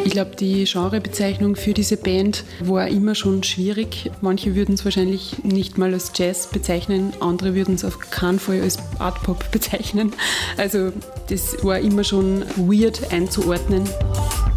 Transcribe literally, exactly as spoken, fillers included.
Ich glaube, die Genrebezeichnung für diese Band war immer schon schwierig. Manche würden es wahrscheinlich nicht mal als Jazz bezeichnen, andere würden es auf keinen Fall als Art-Pop bezeichnen. Also das war immer schon weird einzuordnen.